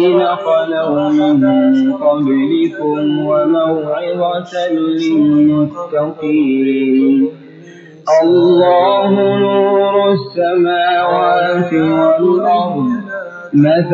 الذين خلوا من قبلكم وموعظة للمتقين. الله نور السماوات والأرض.